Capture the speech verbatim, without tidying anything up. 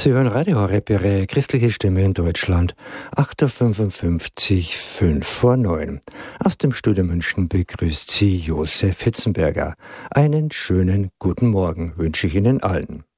Sie hören Radio Horeb, Ihre christliche Stimme in Deutschland, acht Uhr fünfundfünfzig, fünf vor neun. Aus dem Studio München begrüßt Sie Josef Hitzenberger. Einen schönen guten Morgen wünsche ich Ihnen allen.